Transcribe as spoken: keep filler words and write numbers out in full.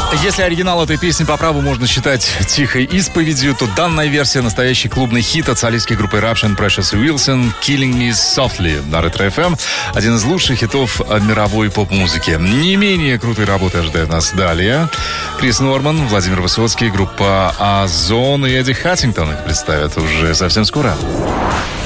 Если оригинал этой песни по праву можно считать тихой исповедью, то данная версия — настоящий клубный хит от солистской группы Eruption Precious Wilson «Killing Me Softly» на Ретро эф эм. Один из лучших хитов мировой поп-музыки. Не менее крутые работы ожидают нас далее. Крис Норман, Владимир Высоцкий, группа Озон и Эдди Хаттингтон их представят уже совсем скоро.